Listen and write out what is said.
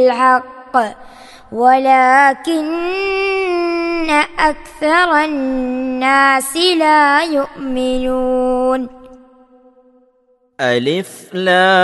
بالحق ولكن أكثر الناس لا يؤمنون. ألف لام